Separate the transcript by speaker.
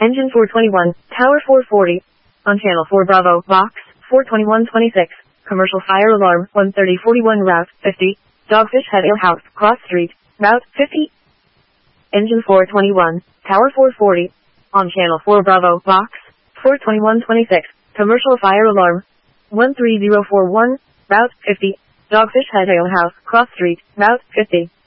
Speaker 1: Engine 421, Tower 440. On Channel 4 Bravo, Box 42126. Commercial fire alarm 13041 Route 50. Dogfish Head Ale House, Cross Street, Route 50. Engine 421, Tower 440. On Channel 4 Bravo, Box 42126. Commercial fire alarm 13041 Route 50. Dogfish Head Ale House, Cross Street, Route 50.